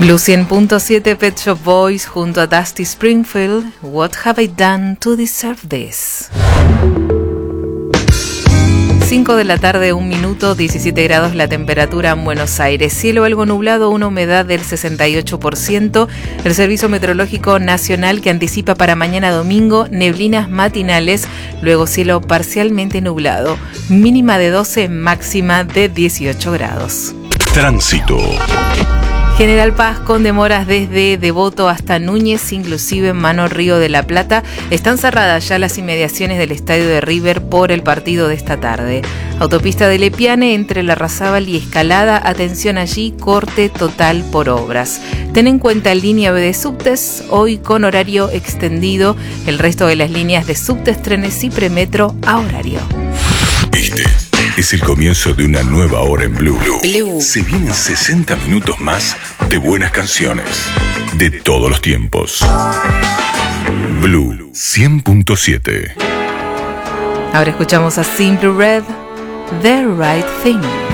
Blue 100.7 Pet Shop Boys junto a Dusty Springfield. What have I done to deserve this? 5 de la tarde, 1 minuto, 17 grados la temperatura en Buenos Aires. Cielo algo nublado, una humedad del 68%. El Servicio Meteorológico Nacional que anticipa para mañana domingo neblinas matinales, luego cielo parcialmente nublado. Mínima de 12, máxima de 18 grados. Tránsito. General Paz con demoras desde Devoto hasta Núñez, inclusive en Mano Río de la Plata. Están cerradas ya las inmediaciones del estadio de River por el partido de esta tarde. Autopista de Lepiane entre Larrazábal y Escalada. Atención allí, corte total por obras. Ten en cuenta línea B de subtes, hoy con horario extendido. El resto de las líneas de subtes, trenes y premetro a horario. Este es el comienzo de una nueva hora en Blue. Se vienen 60 minutos más de buenas canciones de todos los tiempos. Blue 100.7. Ahora escuchamos a Simply Red, The Right Thing.